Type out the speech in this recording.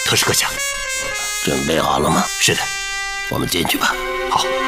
特使阁下， 准备好了吗？ 是的， 我们进去吧。 好。